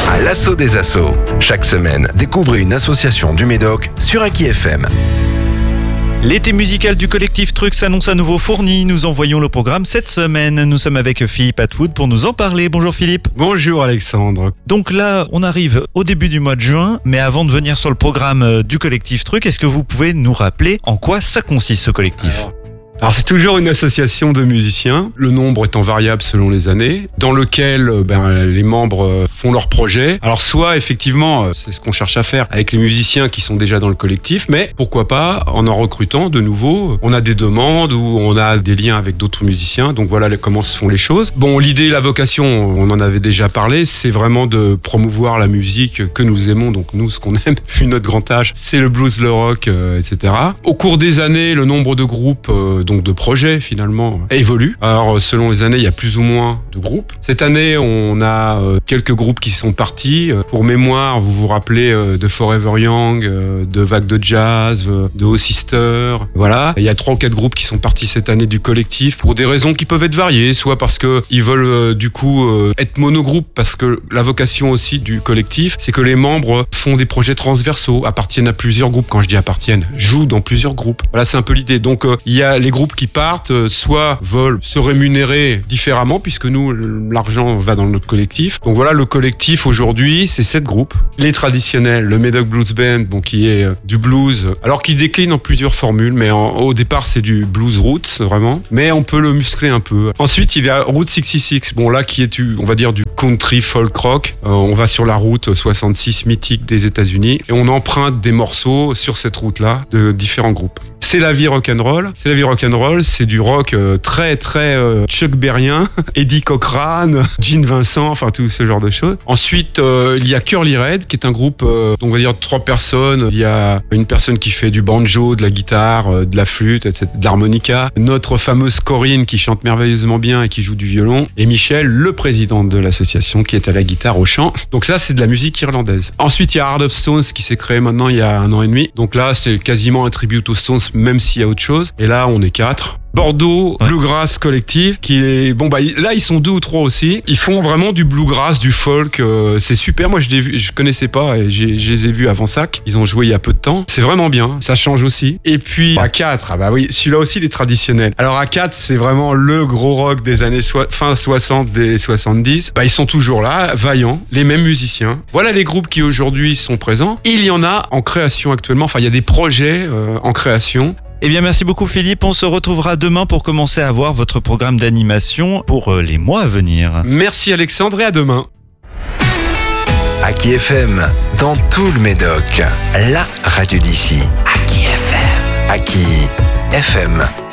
À l'assaut des assos. Chaque semaine, découvrez une association du Médoc sur Aki FM. L'été musical du collectif Truc s'annonce à nouveau fourni. Nous envoyons le programme cette semaine. Nous sommes avec Philippe Atwood pour nous en parler. Bonjour Philippe. Bonjour Alexandre. Donc là, on arrive au début du mois de juin. Mais avant de venir sur le programme du collectif Truc, est-ce que vous pouvez nous rappeler en quoi ça consiste ce collectif ? Alors c'est toujours une association de musiciens, le nombre étant variable selon les années, dans lequel les membres font leurs projets. Alors soit effectivement, c'est ce qu'on cherche à faire avec les musiciens qui sont déjà dans le collectif, mais pourquoi pas en recrutant de nouveau. On a des demandes ou on a des liens avec d'autres musiciens, donc voilà comment se font les choses. Bon, l'idée, la vocation, on en avait déjà parlé, c'est vraiment de promouvoir la musique que nous aimons, donc nous ce qu'on aime, vu notre grand âge, c'est le blues, le rock, etc. Au cours des années, le nombre de groupes donc de projets finalement évolue. Alors selon les années, il y a plus ou moins de groupes. Cette année, on a quelques groupes qui sont partis. Pour mémoire, vous vous rappelez de Forever Young, de Vague de Jazz, de Oh Sister. Voilà. Il y a 3 ou 4 groupes qui sont partis cette année du collectif pour des raisons qui peuvent être variées, soit parce que ils veulent du coup être monogroupe, parce que la vocation aussi du collectif, c'est que les membres font des projets transversaux, appartiennent à plusieurs groupes. Quand je dis appartiennent, jouent dans plusieurs groupes. Voilà, c'est un peu l'idée. Donc il y a les groupes qui partent, soit veulent se rémunérer différemment, puisque nous, l'argent va dans notre collectif. Donc voilà, le collectif aujourd'hui, c'est 7 groupes. Les traditionnels, le Médoc Blues Band, bon, qui est du blues, alors qu'il décline en plusieurs formules, mais au départ, c'est du blues roots, vraiment. Mais on peut le muscler un peu. Ensuite, il y a Route 66, bon là, qui est, on va dire, du country folk rock. On va sur la route 66 mythique des États-Unis et on emprunte des morceaux sur cette route-là de différents groupes. C'est la vie rock'n'roll. C'est la vie rock'n'roll, c'est du rock très Chuck Berrien, Eddie Cochran, Gene Vincent, enfin tout ce genre de choses. Ensuite, il y a Curly Red, qui est un groupe, on va dire 3 personnes. Il y a une personne qui fait du banjo, de la guitare, de la flûte, etc., de l'harmonica. Notre fameuse Corinne, qui chante merveilleusement bien et qui joue du violon. Et Michel, le président de l'association, qui est à la guitare, au chant. Donc ça, c'est de la musique irlandaise. Ensuite, il y a Heart of Stones, qui s'est créé maintenant il y a 1 an et demi. Donc là, c'est quasiment un tribute aux Stones, même s'il y a autre chose. Et là, on est 4. Bordeaux, Bluegrass Collective, qui est là ils sont 2 ou 3 aussi. Ils font vraiment du bluegrass, du folk. C'est super. Moi je connaissais pas et je les ai vus avant SAC. Ils ont joué il y a peu de temps. C'est vraiment bien. Ça change aussi. Et puis à 4, bah oui, celui-là aussi les traditionnels. Alors à 4, c'est vraiment le gros rock des années fin 60, des 70. Bah ils sont toujours là, vaillants, les mêmes musiciens. Voilà les groupes qui aujourd'hui sont présents. Il y en a en création actuellement. Enfin il y a des projets en création. Eh bien, merci beaucoup Philippe. On se retrouvera demain pour commencer à voir votre programme d'animation pour les mois à venir. Merci Alexandre et à demain. Aki FM, dans tout le Médoc, la radio d'ici. Aki FM. Aki FM.